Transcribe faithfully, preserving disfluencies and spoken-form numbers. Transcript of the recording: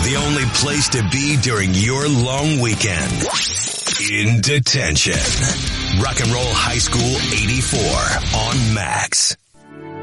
The only place to be during your long weekend. In detention. Rock and Roll High School eighty-four on Max.